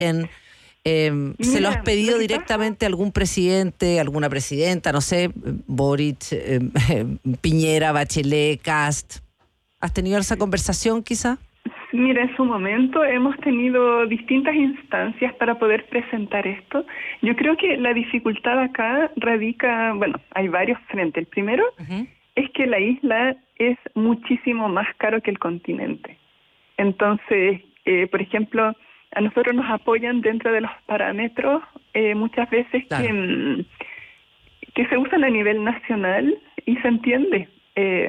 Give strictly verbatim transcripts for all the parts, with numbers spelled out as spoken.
en... Eh, Mira, ¿se lo has pedido directamente a algún presidente, alguna presidenta, no sé, Boric, eh, Piñera, Bachelet, Kast? ¿Has tenido esa conversación quizá? Mira, en su momento hemos tenido distintas instancias para poder presentar esto. Yo creo que la dificultad acá radica, bueno, hay varios frentes. El primero uh-huh. es que la isla es muchísimo más caro que el continente. Entonces, eh, por ejemplo, a nosotros nos apoyan dentro de los parámetros eh, muchas veces claro. que, que se usan a nivel nacional y se entiende, eh,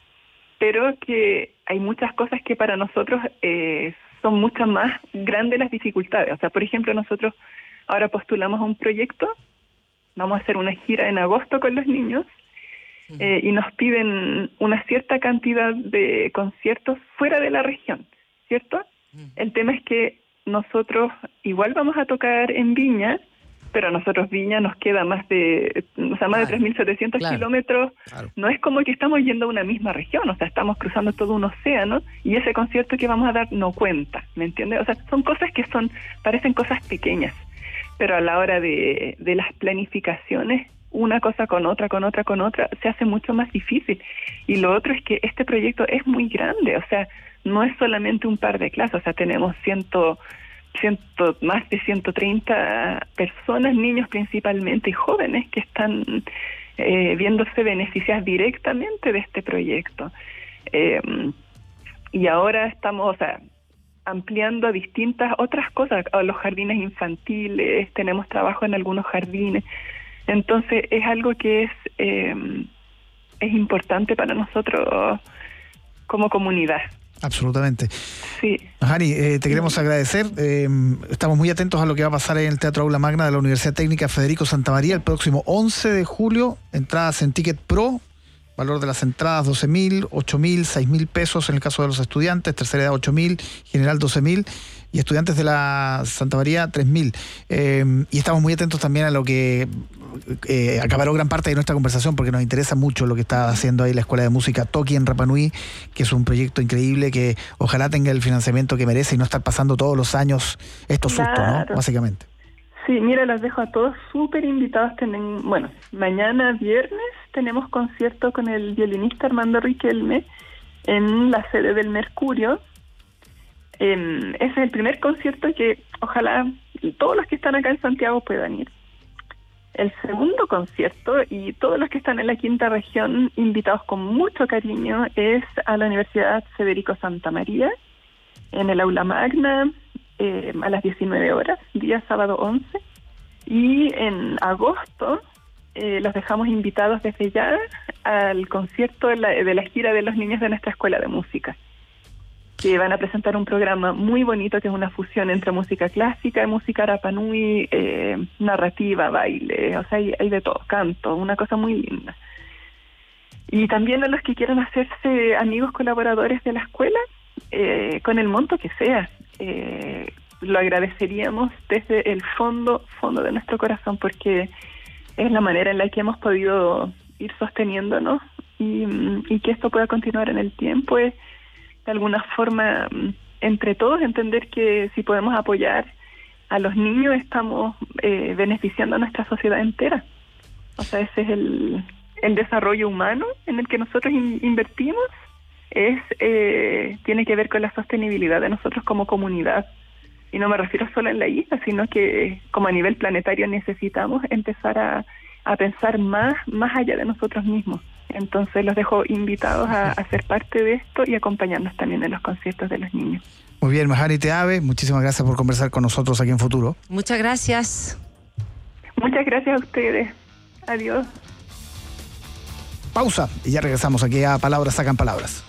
pero que hay muchas cosas que para nosotros eh, son mucho más grandes las dificultades. O sea, por ejemplo, nosotros ahora postulamos a un proyecto, vamos a hacer una gira en agosto con los niños uh-huh. eh, y nos piden una cierta cantidad de conciertos fuera de la región, ¿cierto? Uh-huh. El tema es que nosotros igual vamos a tocar en Viña, pero a nosotros Viña nos queda más de, o sea, más claro, de tres mil setecientos claro, kilómetros. Claro. No es como que estamos yendo a una misma región, o sea, estamos cruzando todo un océano y ese concierto que vamos a dar no cuenta, ¿me entiendes? O sea, son cosas que son, parecen cosas pequeñas, pero a la hora de, de las planificaciones, una cosa con otra, con otra, con otra, se hace mucho más difícil. Y lo otro es que este proyecto es muy grande, o sea, no es solamente un par de clases, o sea, tenemos ciento, ciento, más de ciento treinta personas, niños principalmente y jóvenes que están eh, viéndose beneficiadas directamente de este proyecto. Eh, y ahora estamos, o sea, ampliando a distintas otras cosas, a los jardines infantiles, tenemos trabajo en algunos jardines. Entonces es algo que es eh, es importante para nosotros como comunidad. Absolutamente. Sí. Jani, eh, te queremos agradecer. Eh, estamos muy atentos a lo que va a pasar en el Teatro Aula Magna de la Universidad Técnica Federico Santa María el próximo once de julio. Entradas en Ticket Pro. Valor de las entradas doce mil, ocho mil, seis mil pesos en el caso de los estudiantes, tercera edad ocho mil, general doce mil y estudiantes de la Santa María tres mil. Eh, y estamos muy atentos también a lo que eh, acabará gran parte de nuestra conversación porque nos interesa mucho lo que está haciendo ahí la Escuela de Música Toki en Rapa Nui, que es un proyecto increíble que ojalá tenga el financiamiento que merece y no estar pasando todos los años estos sustos, claro. ¿no? Básicamente. Sí, mira, los dejo a todos súper invitados. Tienen, bueno, mañana viernes tenemos concierto con el violinista Armando Riquelme en la sede del Mercurio. Eh, ese es el primer concierto que ojalá todos los que están acá en Santiago puedan ir. El segundo concierto, y todos los que están en la quinta región, invitados con mucho cariño, es a la Universidad Federico Santa María, en el Aula Magna, Eh, a las diecinueve horas, día sábado once, y en agosto eh, los dejamos invitados desde ya al concierto de la, de la gira de los niños de nuestra escuela de música, que van a presentar un programa muy bonito que es una fusión entre música clásica y música Rapa Nui, eh, narrativa, baile, o sea, hay, hay de todo, canto, una cosa muy linda. Y también a los que quieran hacerse amigos colaboradores de la escuela, eh, con el monto que sea, Eh, lo agradeceríamos desde el fondo, fondo de nuestro corazón, porque es la manera en la que hemos podido ir sosteniéndonos y, y que esto pueda continuar en el tiempo. Es de alguna forma, entre todos, entender que si podemos apoyar a los niños, estamos eh, beneficiando a nuestra sociedad entera. O sea, ese es el, el desarrollo humano en el que nosotros in, invertimos. Es eh, tiene que ver con la sostenibilidad de nosotros como comunidad. Y no me refiero solo en la isla, sino que como a nivel planetario necesitamos empezar a, a pensar más, más allá de nosotros mismos. Entonces los dejo invitados a, a ser parte de esto y acompañarnos también en los conciertos de los niños. Muy bien, Mahari Teave, muchísimas gracias por conversar con nosotros aquí en Futuro. Muchas gracias. Muchas gracias a ustedes. Adiós. Pausa y ya regresamos aquí a Palabras Sacan Palabras.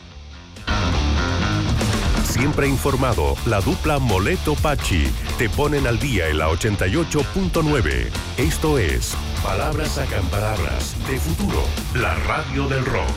Siempre informado, la dupla Moleto-Pachi te ponen al día en la ochenta y ocho punto nueve. Esto es Palabras Sacan Palabras de Futuro, la radio del rock.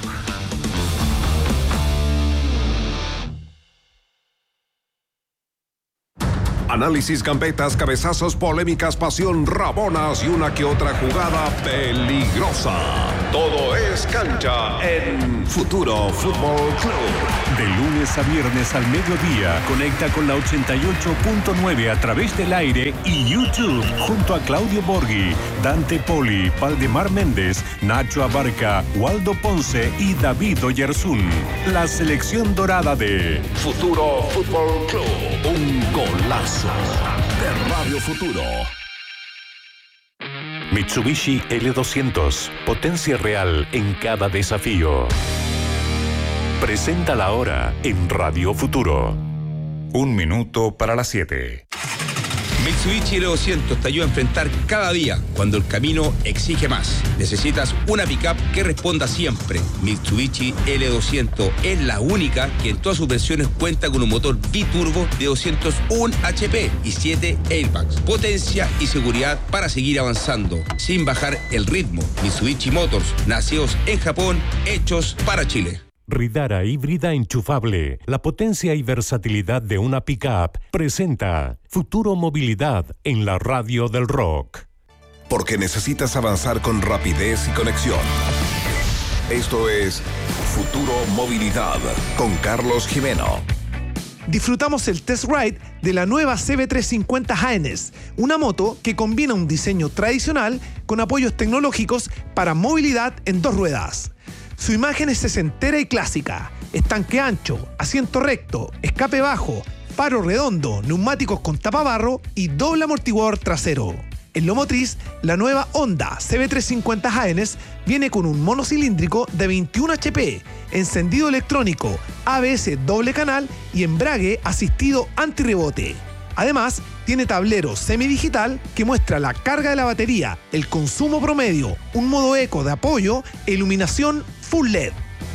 Análisis, gambetas, cabezazos, polémicas, pasión, rabonas y una que otra jugada peligrosa. todo es cancha en Futuro Fútbol Club. De lunes a viernes al mediodía, conecta con la ochenta y ocho punto nueve a través del aire y YouTube, junto a Claudio Borghi, Dante Poli, Valdemar Méndez, Nacho Abarca, Waldo Ponce y David Oyarzún. La selección dorada de Futuro Fútbol Club. Un golazo de Radio Futuro. Mitsubishi L doscientos, potencia real en cada desafío. Presenta la hora en Radio Futuro. Un minuto para las siete. Mitsubishi L doscientos te ayuda a enfrentar cada día cuando el camino exige más. Necesitas una pickup que responda siempre. Mitsubishi L doscientos es la única que en todas sus versiones cuenta con un motor biturbo de doscientos uno H P y siete airbags. Potencia y seguridad para seguir avanzando sin bajar el ritmo. Mitsubishi Motors, nacidos en Japón, hechos para Chile. Ridara híbrida enchufable, la potencia y versatilidad de una pickup, presenta Futuro Movilidad en la radio del rock. Porque necesitas avanzar con rapidez y conexión. Esto es Futuro Movilidad con Carlos Jimeno. Disfrutamos el test ride de la nueva C B trescientos cincuenta Haenes, una moto que combina un diseño tradicional con apoyos tecnológicos para movilidad en dos ruedas. Su imagen es sesentera y clásica, estanque ancho, asiento recto, escape bajo, faro redondo, neumáticos con tapabarro y doble amortiguador trasero. En lo motriz, la nueva Honda C B trescientos cincuenta Haenes viene con un monocilíndrico de veintiuno H P, encendido electrónico, A B S doble canal y embrague asistido antirrebote. Además, tiene tablero semidigital que muestra la carga de la batería, el consumo promedio, un modo eco de apoyo e iluminación full L E D.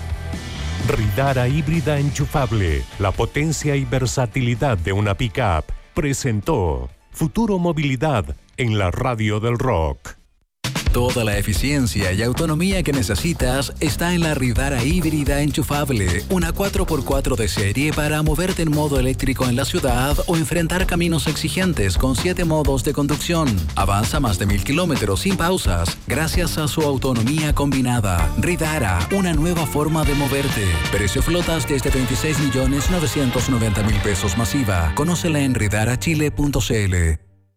Ridara híbrida enchufable, la potencia y versatilidad de una pickup, presentó Futuro Movilidad en la radio del rock. Toda la eficiencia y autonomía que necesitas está en la Ridara híbrida enchufable, una cuatro por cuatro de serie para moverte en modo eléctrico en la ciudad o enfrentar caminos exigentes con siete modos de conducción. Avanza más de mil kilómetros sin pausas gracias a su autonomía combinada. Ridara, una nueva forma de moverte. Precio flotas desde veintiséis millones novecientos noventa mil pesos masiva. Conócela en ridara chile punto c l.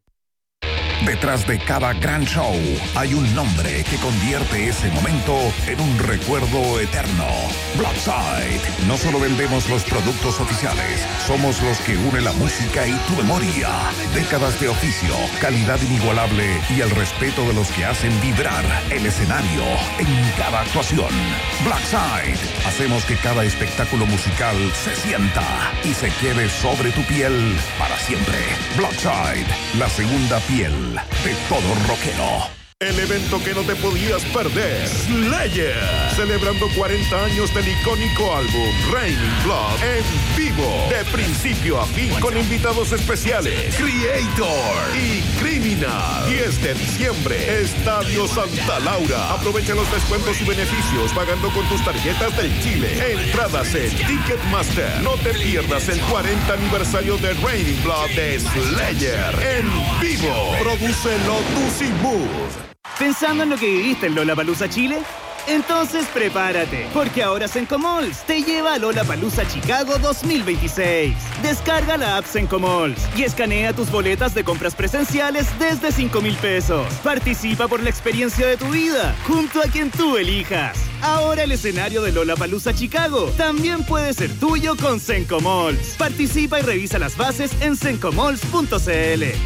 Detrás de cada gran show hay un nombre que convierte ese momento en un recuerdo eterno. Blackside. No solo vendemos los productos oficiales, somos los que unen la música y tu memoria. Décadas de oficio, calidad inigualable y el respeto de los que hacen vibrar el escenario en cada actuación. Blackside. Hacemos que cada espectáculo musical se sienta y se quede sobre tu piel para siempre. Blackside, la segunda piel de todo rockero. El evento que no te podías perder, Slayer, celebrando cuarenta años del icónico álbum Raining Blood en vivo, de principio a fin, con invitados especiales, Creator y Criminal. diez de diciembre, Estadio Santa Laura. Aprovecha los descuentos y beneficios pagando con tus tarjetas del Chile. Entradas en Ticketmaster. No te pierdas el cuarenta aniversario de Raining Blood de Slayer en vivo. Produce Lotus y Mood. ¿Pensando en lo que viviste en Lollapalooza Chile? Entonces prepárate, porque ahora Sencomalls te lleva a Lollapalooza Chicago dos mil veintiséis. Descarga la app Sencomalls y escanea tus boletas de compras presenciales desde cinco mil pesos. Participa por la experiencia de tu vida, junto a quien tú elijas. Ahora el escenario de Lollapalooza Chicago también puede ser tuyo con Sencomalls. Participa y revisa las bases en sencomalls punto c l.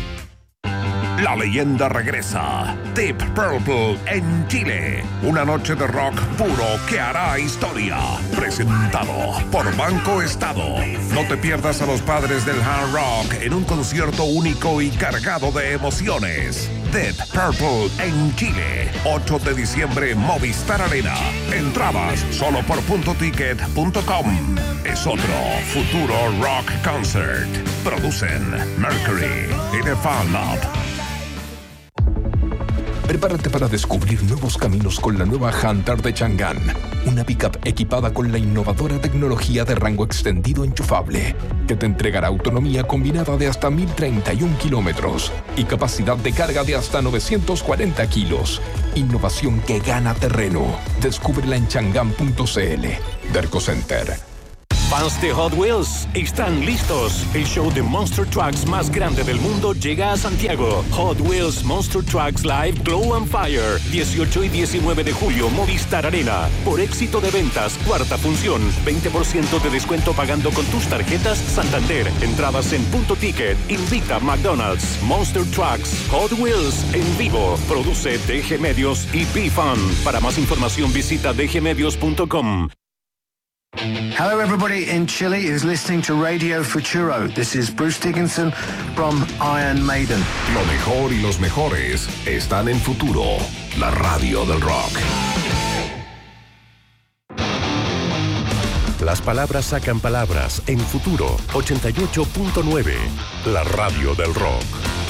La leyenda regresa. Deep Purple en Chile. Una noche de rock puro que hará historia. Presentado por Banco Estado. No te pierdas a los padres del hard rock en un concierto único y cargado de emociones. Deep Purple en Chile. ocho de diciembre, Movistar Arena. Entradas solo por punto ticket punto com. Es otro futuro rock concert. Producen Mercury y The Fan Lab. Prepárate para descubrir nuevos caminos con la nueva Hunter de Chang'an, una pickup equipada con la innovadora tecnología de rango extendido enchufable, que te entregará autonomía combinada de hasta mil treinta y un kilómetros y capacidad de carga de hasta novecientos cuarenta kilos. Innovación que gana terreno. Descúbrela en chang'an punto c l. Derco Center. Fans de Hot Wheels, están listos. El show de Monster Trucks más grande del mundo llega a Santiago. Hot Wheels Monster Trucks Live Glow and Fire. dieciocho y diecinueve de julio, Movistar Arena. Por éxito de ventas, cuarta función. veinte por ciento de descuento pagando con tus tarjetas Santander. Entradas en Punto Ticket. Invita McDonald's. Monster Trucks Hot Wheels en vivo. Produce D G Medios y B-Fun. Para más información visita d g medios punto com. Hello everybody in Chile who's listening to Radio Futuro. This is Bruce Dickinson from Iron Maiden. Lo mejor y los mejores están en Futuro, la radio del rock. Las palabras sacan palabras en Futuro ochenta y ocho punto nueve, la radio del rock.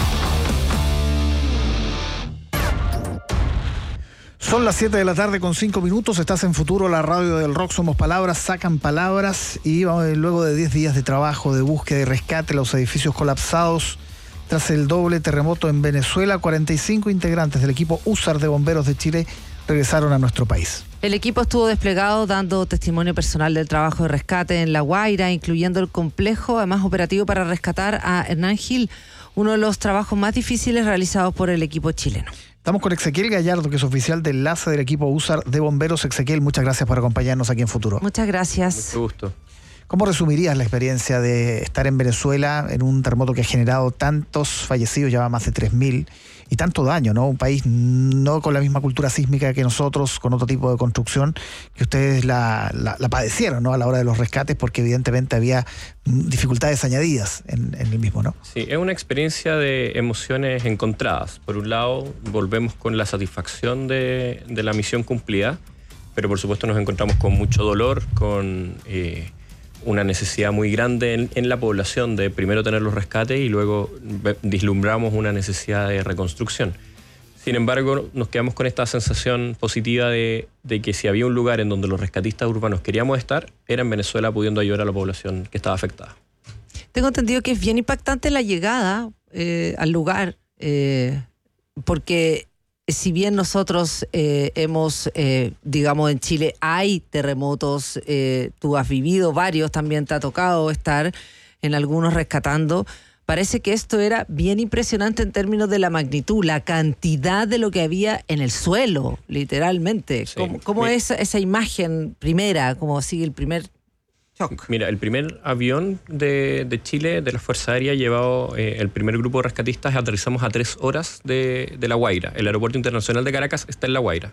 Son las siete de la tarde con cinco minutos, estás en Futuro, la radio del rock, somos palabras, sacan palabras y luego de diez días de trabajo, de búsqueda y rescate, los edificios colapsados tras el doble terremoto en Venezuela, cuarenta y cinco integrantes del equipo USAR de Bomberos de Chile regresaron a nuestro país. El equipo estuvo desplegado dando testimonio personal del trabajo de rescate en La Guaira, incluyendo el complejo, además operativo para rescatar a Hernán Gil, uno de los trabajos más difíciles realizados por el equipo chileno. Estamos con Ezequiel Gallardo, que es oficial de enlace del equipo USAR de Bomberos. Ezequiel, muchas gracias por acompañarnos aquí en Futuro. Muchas gracias. Mucho gusto. ¿Cómo resumirías la experiencia de estar en Venezuela en un terremoto que ha generado tantos fallecidos, ya va más de tres mil, y tanto daño, ¿no? Un país no con la misma cultura sísmica que nosotros, con otro tipo de construcción, que ustedes la, la, la padecieron, ¿no? A la hora de los rescates, porque evidentemente había dificultades añadidas en, en el mismo, ¿no? Sí, es una experiencia de emociones encontradas. Por un lado, volvemos con la satisfacción de, de la misión cumplida, pero por supuesto nos encontramos con mucho dolor, con eh, una necesidad muy grande en, en la población de primero tener los rescates y luego vislumbramos una necesidad de reconstrucción. Sin embargo, nos quedamos con esta sensación positiva de, de que si había un lugar en donde los rescatistas urbanos queríamos estar, era en Venezuela, pudiendo ayudar a la población que estaba afectada. Tengo entendido que es bien impactante la llegada eh, al lugar, eh, porque si bien nosotros eh, hemos, eh, digamos, en Chile hay terremotos, eh, tú has vivido varios, también te ha tocado estar en algunos rescatando, parece que esto era bien impresionante en términos de la magnitud, la cantidad de lo que había en el suelo, literalmente. Sí. ¿Cómo, cómo es esa imagen primera? ¿Cómo sigue el primer shock? Mira, el primer avión de, de Chile, de la Fuerza Aérea, llevado eh, el primer grupo de rescatistas, aterrizamos a tres horas de, de La Guaira. El aeropuerto internacional de Caracas está en La Guaira.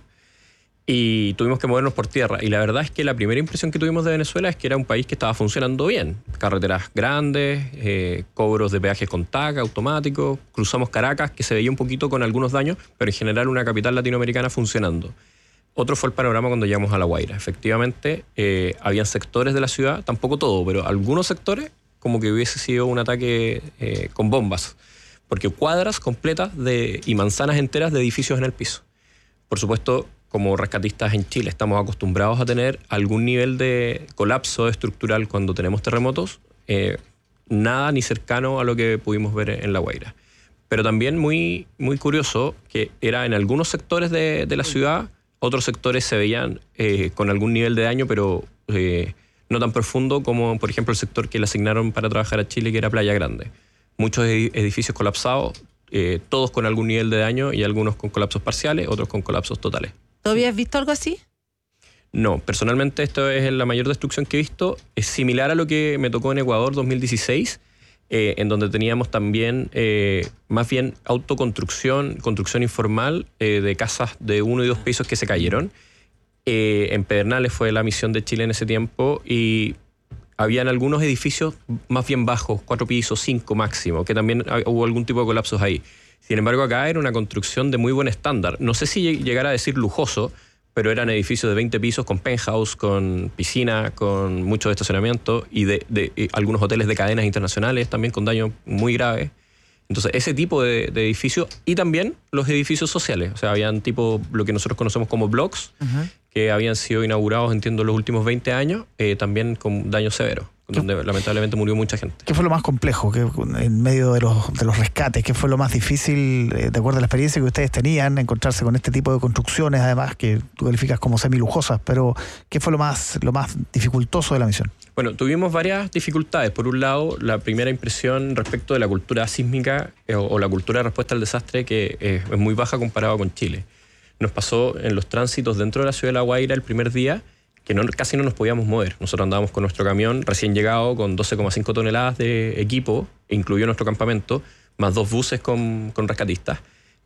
Y tuvimos que movernos por tierra. Y la verdad es que la primera impresión que tuvimos de Venezuela es que era un país que estaba funcionando bien. Carreteras grandes, eh, cobros de peajes con tag automáticos. Cruzamos Caracas, que se veía un poquito con algunos daños, pero en general una capital latinoamericana funcionando. Otro fue el panorama cuando llegamos a La Guaira. Efectivamente, eh, habían sectores de la ciudad, tampoco todo, pero algunos sectores como que hubiese sido un ataque eh, con bombas. Porque cuadras completas de, y manzanas enteras de edificios en el piso. Por supuesto, como rescatistas en Chile estamos acostumbrados a tener algún nivel de colapso estructural cuando tenemos terremotos, eh, nada ni cercano a lo que pudimos ver en La Guaira. Pero también muy, muy curioso que era en algunos sectores de, de la ciudad, otros sectores se veían eh, con algún nivel de daño, pero eh, no tan profundo como, por ejemplo, el sector que le asignaron para trabajar a Chile, que era Playa Grande. Muchos edificios colapsados, eh, todos con algún nivel de daño y algunos con colapsos parciales, otros con colapsos totales. ¿Tú habías visto algo así? No, personalmente esto es la mayor destrucción que he visto. Es similar a lo que me tocó en Ecuador dos mil dieciséis, eh, en donde teníamos también eh, más bien autoconstrucción, construcción informal eh, de casas de uno y dos pisos que se cayeron. Eh, en Pedernales fue la misión de Chile en ese tiempo y habían algunos edificios más bien bajos, cuatro pisos, cinco máximo, que también hubo algún tipo de colapsos ahí. Sin embargo, acá era una construcción de muy buen estándar. No sé si llegara a decir lujoso, pero eran edificios de veinte pisos con penthouse, con piscina, con mucho estacionamiento y de, de y algunos hoteles de cadenas internacionales también con daño muy grave. Entonces, ese tipo de, de edificios y también los edificios sociales. O sea, habían tipo lo que nosotros conocemos como blocks, uh-huh. que habían sido inaugurados, entiendo, en los últimos veinte años, eh, también con daños severos, donde lamentablemente murió mucha gente. ¿Qué fue lo más complejo que, en medio de los, de los rescates? ¿Qué fue lo más difícil, eh, de acuerdo a la experiencia que ustedes tenían, encontrarse con este tipo de construcciones, además, que tú calificas como semilujosas? Pero, ¿qué fue lo más, lo más dificultoso de la misión? Bueno, tuvimos varias dificultades. Por un lado, la primera impresión respecto de la cultura sísmica eh, o, o la cultura de respuesta al desastre, que eh, es muy baja comparado con Chile. Nos pasó en los tránsitos dentro de la ciudad de La Guaira el primer día que no, casi no nos podíamos mover. Nosotros andábamos con nuestro camión recién llegado con doce coma cinco toneladas de equipo, incluido nuestro campamento, más dos buses con, con rescatistas.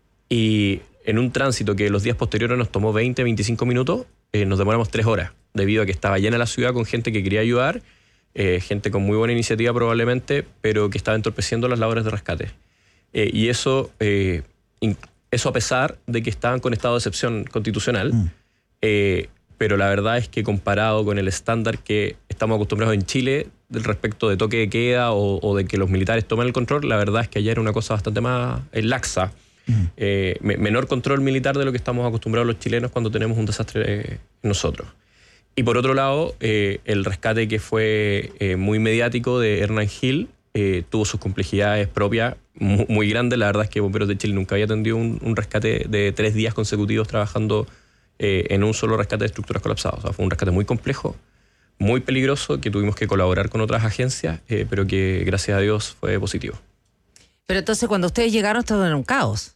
Y en un tránsito que los días posteriores nos tomó veinte, veinticinco minutos, eh, nos demoramos tres horas, debido a que estaba llena la ciudad con gente que quería ayudar, eh, gente con muy buena iniciativa probablemente, pero que estaba entorpeciendo las labores de rescate. Eh, y eso, eh, eso a pesar de que estaban con estado de excepción constitucional, mm. eh, pero la verdad es que comparado con el estándar que estamos acostumbrados en Chile del respecto de toque de queda o, o de que los militares tomen el control, la verdad es que allá era una cosa bastante más eh, laxa. Mm. Eh, menor control militar de lo que estamos acostumbrados los chilenos cuando tenemos un desastre eh, nosotros. Y por otro lado, eh, el rescate que fue eh, muy mediático de Hernán Gil eh, tuvo sus complejidades propias muy, muy grandes. La verdad es que Bomberos de Chile nunca había atendido un, un rescate de tres días consecutivos trabajando eh, en un solo rescate de estructuras colapsadas. O sea, fue un rescate muy complejo, muy peligroso, que tuvimos que colaborar con otras agencias, eh, pero que gracias a Dios fue positivo. Pero entonces cuando ustedes llegaron, todo era un caos.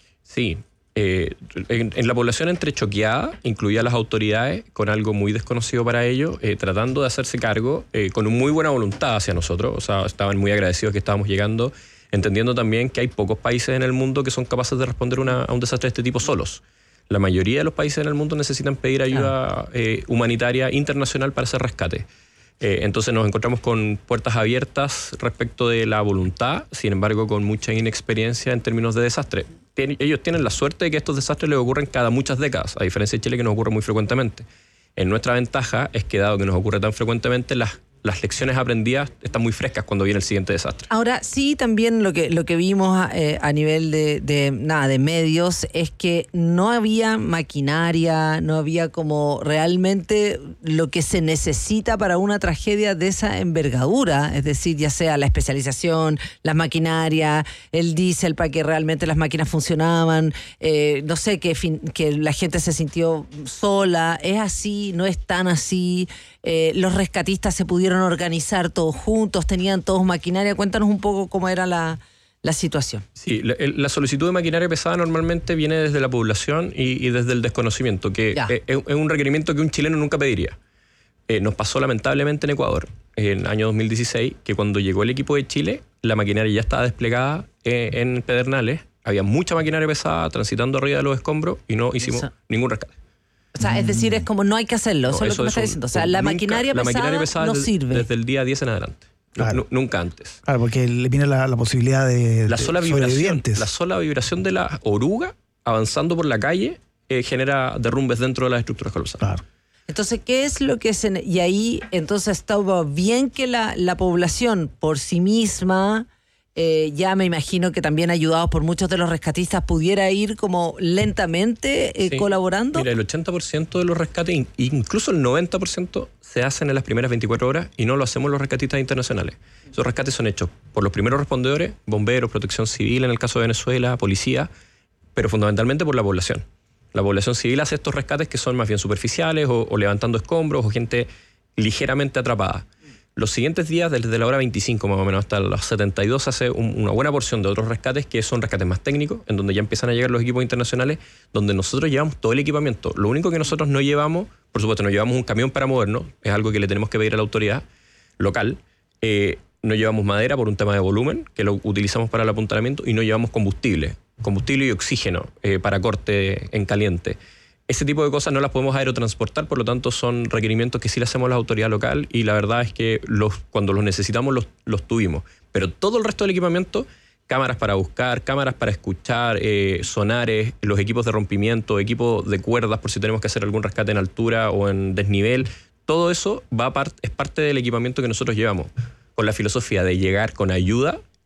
Sí. Eh, en, en la población entrechoqueada, incluía a las autoridades con algo muy desconocido para ellos, eh, tratando de hacerse cargo eh, con muy buena voluntad hacia nosotros. O sea, estaban muy agradecidos que estábamos llegando, entendiendo también que hay pocos países en el mundo que son capaces de responder una, a un desastre de este tipo solos. La mayoría de los países en el mundo necesitan pedir ayuda eh, humanitaria internacional para hacer rescate. Eh, entonces nos encontramos con puertas abiertas respecto de la voluntad, sin embargo con mucha inexperiencia en términos de desastre. Tien, ellos tienen la suerte de que estos desastres les ocurren cada muchas décadas, a diferencia de Chile que nos ocurre muy frecuentemente. En nuestra ventaja es que dado que nos ocurre tan frecuentemente, las las lecciones aprendidas están muy frescas cuando viene el siguiente desastre. Ahora, sí, también lo que, lo que vimos eh, a nivel de, de, nada, de medios es que no había maquinaria, no había como realmente lo que se necesita para una tragedia de esa envergadura, es decir, ya sea la especialización, las maquinarias, el diésel para que realmente las máquinas funcionaban, eh, no sé, que, fin, que la gente se sintió sola. ¿Es así? ¿No es tan así? Eh, los rescatistas se pudieron organizar todos juntos, tenían todos maquinaria. Cuéntanos un poco cómo era la, la situación. Sí, la, la solicitud de maquinaria pesada normalmente viene desde la población y, y desde el desconocimiento, que es, es un requerimiento que un chileno nunca pediría. Eh, nos pasó lamentablemente en Ecuador, en el año dos mil dieciséis, que cuando llegó el equipo de Chile, la maquinaria ya estaba desplegada eh, en Pedernales, había mucha maquinaria pesada transitando arriba de los escombros y no hicimos Eso. ningún rescate. O sea, es decir, es como no hay que hacerlo, no, eso es lo que me está diciendo. O sea, la, nunca, maquinaria, la pesada maquinaria pesada no desde, sirve. Desde el día diez en adelante. Claro. No, nunca antes. Claro, porque le viene la, la posibilidad de, la de sola vibración, La sola vibración de la oruga avanzando por la calle eh, genera derrumbes dentro de las estructuras colapsadas. Claro. Entonces, ¿qué es lo que se...? Y ahí, entonces, estaba bien que la, la población por sí misma... Eh, ya me imagino que también ayudados por muchos de los rescatistas pudiera ir como lentamente eh, sí. colaborando. Mira, el ochenta por ciento de los rescates, incluso el noventa por ciento se hacen en las primeras veinticuatro horas y no lo hacemos los rescatistas internacionales. Esos rescates son hechos por los primeros respondedores, bomberos, protección civil en el caso de Venezuela, policía, pero fundamentalmente por la población. La población civil hace estos rescates que son más bien superficiales o, o levantando escombros o gente ligeramente atrapada. Los siguientes días, desde la hora veinticinco más o menos hasta las setenta y dos, se hace un, una buena porción de otros rescates que son rescates más técnicos, en donde ya empiezan a llegar los equipos internacionales, donde nosotros llevamos todo el equipamiento. Lo único que nosotros no llevamos, por supuesto, no llevamos un camión para movernos, es algo que le tenemos que pedir a la autoridad local. Eh, no llevamos madera por un tema de volumen, que lo utilizamos para el apuntalamiento, y no llevamos combustible, combustible y oxígeno eh, para corte en caliente. Ese tipo de cosas no las podemos aerotransportar, por lo tanto son requerimientos que sí le hacemos a la autoridad local y la verdad es que los, cuando los necesitamos los, los tuvimos. Pero todo el resto del equipamiento, cámaras para buscar, cámaras para escuchar, eh, sonares, los equipos de rompimiento, equipos de cuerdas por si tenemos que hacer algún rescate en altura o en desnivel, todo eso va a part, es parte del equipamiento que nosotros llevamos, con la filosofía de llegar con ayuda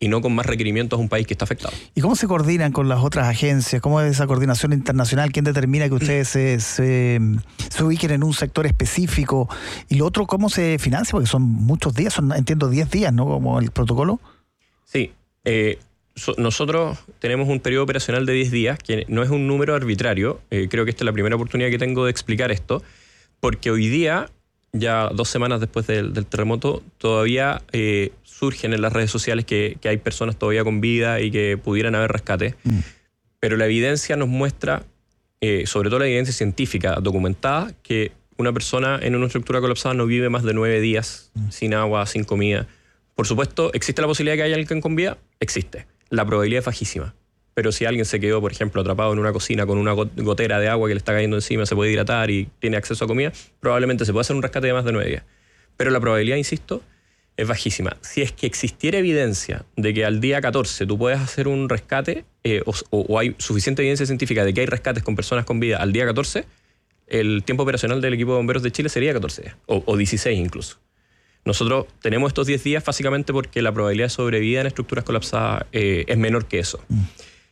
y no con más requerimientos a un país que está afectado. ¿Y cómo se coordinan con las otras agencias? ¿Cómo es esa coordinación internacional? ¿Quién determina que ustedes se, se, se ubiquen en un sector específico? Y lo otro, ¿cómo se financia? Porque son muchos días, son, entiendo, diez días, ¿no? Como el protocolo. Sí. Eh, so, nosotros tenemos un periodo operacional de diez días, que no es un número arbitrario. Eh, creo que esta es la primera oportunidad que tengo de explicar esto, porque hoy día, ya dos semanas después del, del terremoto, todavía eh, surgen en las redes sociales que, que hay personas todavía con vida y que pudieran haber rescate. Mm. Pero la evidencia nos muestra, eh, sobre todo la evidencia científica documentada, que una persona en una estructura colapsada no vive más de nueve días mm. sin agua, sin comida. Por supuesto, ¿existe la posibilidad de que haya alguien con vida? Existe. La probabilidad es bajísima. Pero si alguien se quedó, por ejemplo, atrapado en una cocina con una gotera de agua que le está cayendo encima, se puede hidratar y tiene acceso a comida, probablemente se puede hacer un rescate de más de nueve días. Pero la probabilidad, insisto, es bajísima. Si es que existiera evidencia de que al día catorce tú puedes hacer un rescate, eh, o, o hay suficiente evidencia científica de que hay rescates con personas con vida al día catorce, el tiempo operacional del equipo de bomberos de Chile sería catorce días, o, o dieciséis incluso. Nosotros tenemos estos diez días básicamente porque la probabilidad de sobrevida en estructuras colapsadas eh, es menor que eso. Mm.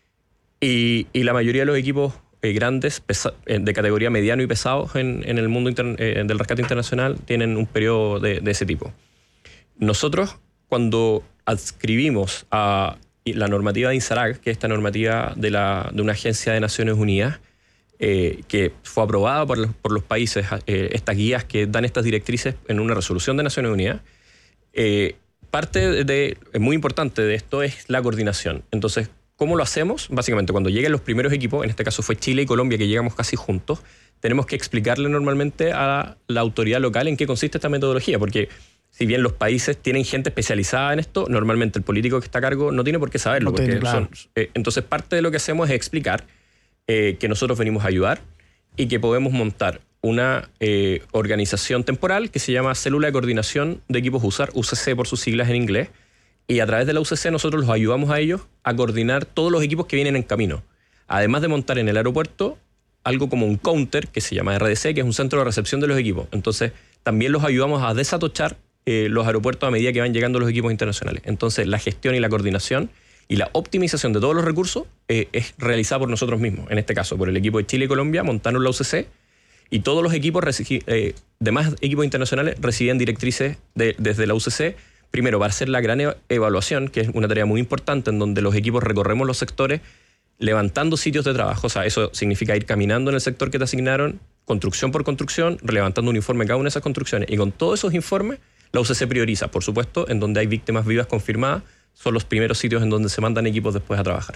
Y, y la mayoría de los equipos eh, grandes, pesa, eh, de categoría mediano y pesados en, en el mundo inter, eh, del rescate internacional, tienen un periodo de, de ese tipo. Nosotros, cuando adscribimos a la normativa de INSARAG, que es esta normativa de, la, de una agencia de Naciones Unidas, eh, que fue aprobada por los, por los países, eh, estas guías que dan estas directrices en una resolución de Naciones Unidas, eh, parte de, muy importante de esto es la coordinación. Entonces, ¿cómo lo hacemos? Básicamente, cuando lleguen los primeros equipos, en este caso fue Chile y Colombia, que llegamos casi juntos, tenemos que explicarle normalmente a la autoridad local en qué consiste esta metodología, porque si bien los países tienen gente especializada en esto, normalmente el político que está a cargo no tiene por qué saberlo. No porque tiene, claro. son, eh, entonces, parte de lo que hacemos es explicar eh, que nosotros venimos a ayudar y que podemos montar una eh, organización temporal que se llama Célula de Coordinación de Equipos U S A R, U C C por sus siglas en inglés, y a través de la U C C nosotros los ayudamos a ellos a coordinar todos los equipos que vienen en camino. Además de montar en el aeropuerto algo como un counter que se llama R D C, que es un centro de recepción de los equipos. Entonces, también los ayudamos a desatochar eh, los aeropuertos a medida que van llegando los equipos internacionales. Entonces, la gestión y la coordinación y la optimización de todos los recursos eh, es realizada por nosotros mismos. En este caso, por el equipo de Chile y Colombia, montaron la U C C y todos los equipos, eh, demás equipos internacionales, recibían directrices de, desde la U C C. Primero, para hacer la gran evaluación, que es una tarea muy importante en donde los equipos recorremos los sectores levantando sitios de trabajo. O sea, eso significa ir caminando en el sector que te asignaron, construcción por construcción, levantando un informe cada una de esas construcciones. Y con todos esos informes, la U C C prioriza, por supuesto, en donde hay víctimas vivas confirmadas, son los primeros sitios en donde se mandan equipos después a trabajar.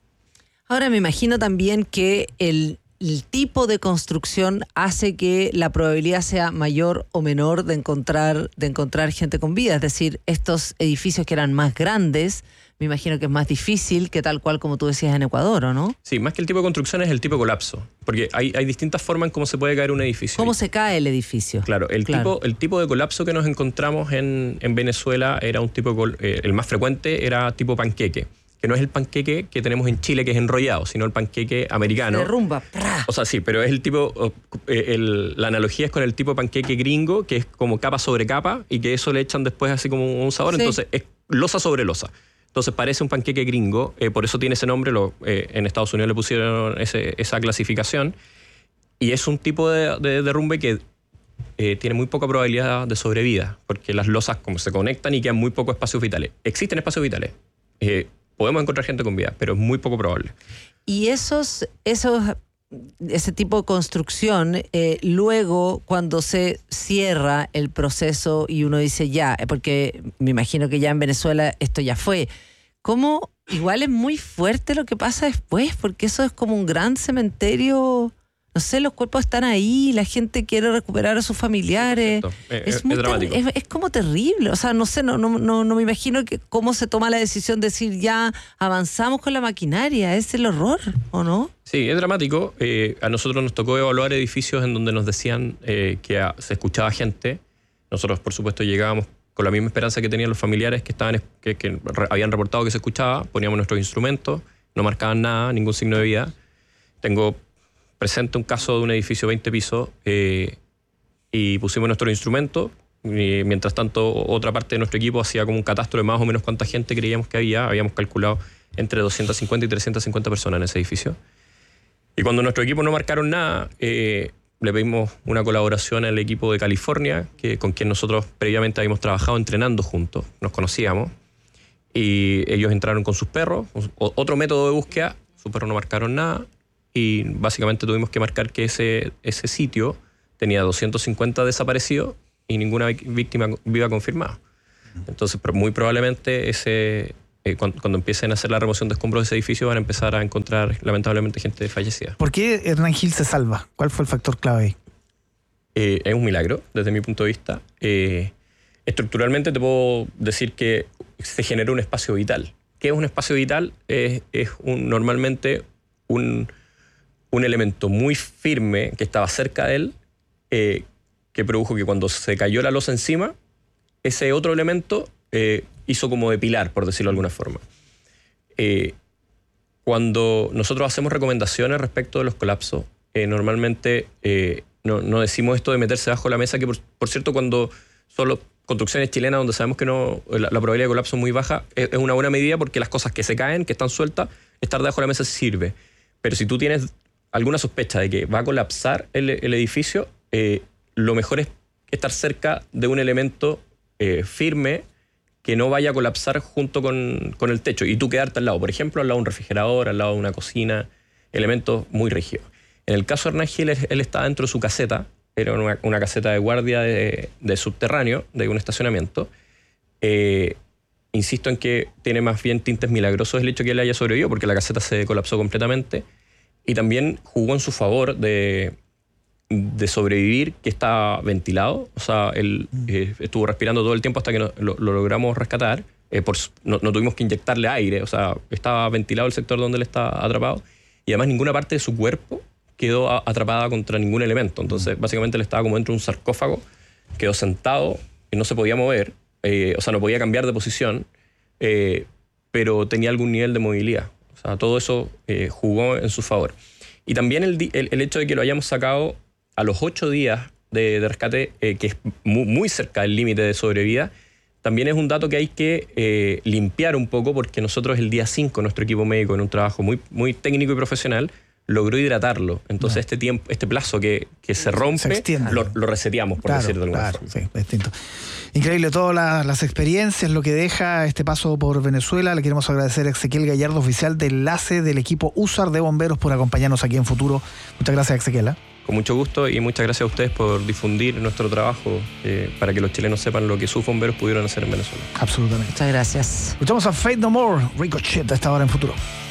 Ahora me imagino también que el... el tipo de construcción hace que la probabilidad sea mayor o menor de encontrar, de encontrar gente con vida. Es decir, estos edificios que eran más grandes, me imagino que es más difícil que tal cual como tú decías en Ecuador, ¿o no? Sí, más que el tipo de construcción es el tipo de colapso. Porque hay, hay distintas formas en cómo se puede caer un edificio. ¿Cómo se cae el edificio? Claro, el, claro. Tipo, el tipo de colapso que nos encontramos en, en Venezuela era un tipo, eh, el más frecuente era tipo panqueque, que no es el panqueque que tenemos en Chile, que es enrollado, sino el panqueque americano. Se derrumba. O sea, sí, pero es el tipo, el, la analogía es con el tipo panqueque gringo, que es como capa sobre capa, y que eso le echan después así como un sabor, sí. Entonces es losa sobre losa. Entonces parece un panqueque gringo, eh, por eso tiene ese nombre, lo, eh, en Estados Unidos le pusieron ese, esa clasificación, y es un tipo de, de derrumbe que eh, tiene muy poca probabilidad de sobrevida, porque las losas como se conectan y quedan muy pocos espacios vitales. Existen espacios vitales, eh, podemos encontrar gente con vida, pero es muy poco probable. Y esos, esos, ese tipo de construcción, eh, luego cuando se cierra el proceso y uno dice ya, porque me imagino que ya en Venezuela esto ya fue, ¿cómo? Igual es muy fuerte lo que pasa después, porque eso es como un gran cementerio. No sé, los cuerpos están ahí, la gente quiere recuperar a sus familiares. Es, es, es, muy es dramático. Es, es como terrible. O sea, no sé, no, no, no, no me imagino que cómo se toma la decisión de decir ya avanzamos con la maquinaria. Es el horror, ¿o no? Sí, es dramático. Eh, a nosotros nos tocó evaluar edificios en donde nos decían eh, que a, se escuchaba gente. Nosotros, por supuesto, llegábamos con la misma esperanza que tenían los familiares que, estaban, que, que re, habían reportado que se escuchaba. Poníamos nuestros instrumentos, no marcaban nada, ningún signo de vida. Tengo presente un caso de un edificio veinte pisos eh, y pusimos nuestros instrumentos, Y mientras tanto, otra parte de nuestro equipo hacía como un catastro de más o menos cuánta gente creíamos que había. Habíamos calculado entre doscientas cincuenta y trescientas cincuenta personas en ese edificio. Y cuando nuestro equipo no marcaron nada, eh, le pedimos una colaboración al equipo de California, que, con quien nosotros previamente habíamos trabajado entrenando juntos, nos conocíamos. Y ellos entraron con sus perros, otro método de búsqueda, sus perros no marcaron nada. Y básicamente tuvimos que marcar que ese, ese sitio tenía doscientos cincuenta desaparecidos y ninguna víctima viva confirmada. Entonces, muy probablemente ese, eh, cuando, cuando empiecen a hacer la remoción de escombros de ese edificio van a empezar a encontrar lamentablemente gente fallecida. ¿Por qué Hernán Gil se salva? ¿Cuál fue el factor clave ahí? Eh, es un milagro, desde mi punto de vista. Eh, estructuralmente te puedo decir que se generó un espacio vital. ¿Qué es un espacio vital? Es, es un, normalmente un... un elemento muy firme que estaba cerca de él, eh, que produjo que cuando se cayó la losa encima, ese otro elemento eh, hizo como de pilar, por decirlo de alguna forma. Eh, cuando nosotros hacemos recomendaciones respecto de los colapsos, eh, normalmente eh, no, no decimos esto de meterse bajo la mesa, que por, por cierto, cuando solo construcciones chilenas donde sabemos que no, la, la probabilidad de colapso es muy baja, es, es una buena medida porque las cosas que se caen, que están sueltas, estar debajo de la mesa sirve. Pero si tú tienes alguna sospecha de que va a colapsar el, el edificio, eh, lo mejor es estar cerca de un elemento eh, firme que no vaya a colapsar junto con, con el techo y tú quedarte al lado. Por ejemplo, al lado de un refrigerador, al lado de una cocina, elementos muy rígidos. En el caso de Hernán Gil, él estaba dentro de su caseta, era una, una caseta de guardia de, de subterráneo, de un estacionamiento. Eh, insisto en que tiene más bien tintes milagrosos el hecho de que él haya sobrevivido, porque la caseta se colapsó completamente. Y también jugó en su favor de, de sobrevivir, que estaba ventilado. O sea, él eh, estuvo respirando todo el tiempo hasta que no, lo, lo logramos rescatar. Eh, por, no, no tuvimos que inyectarle aire. O sea, estaba ventilado el sector donde él estaba atrapado. Y además ninguna parte de su cuerpo quedó a, atrapada contra ningún elemento. Entonces, básicamente él estaba como dentro de un sarcófago. Quedó sentado y no se podía mover. Eh, o sea, no podía cambiar de posición. Eh, pero tenía algún nivel de movilidad. O sea, todo eso eh, jugó en su favor. Y también el, el, el hecho de que lo hayamos sacado a los ocho días de, de rescate, eh, que es muy, muy cerca del límite de sobrevida, también es un dato que hay que eh, limpiar un poco, porque nosotros el día cinco, nuestro equipo médico, en un trabajo muy, muy técnico y profesional, logró hidratarlo. Entonces no. este tiempo, este plazo que, que se rompe, se lo, lo reseteamos, por claro, decirlo de alguna claro, forma. Sí, distinto. Increíble todas la, las experiencias, lo que deja este paso por Venezuela. Le queremos agradecer a Exequiel Gallardo, oficial de enlace del equipo U S A R de bomberos, por acompañarnos aquí en Futuro. Muchas gracias, Exequiel. ¿eh? Con mucho gusto y muchas gracias a ustedes por difundir nuestro trabajo eh, para que los chilenos sepan lo que sus bomberos pudieron hacer en Venezuela. Absolutamente. Muchas gracias. Escuchamos a Faith No More, Ricochet, a esta hora en Futuro.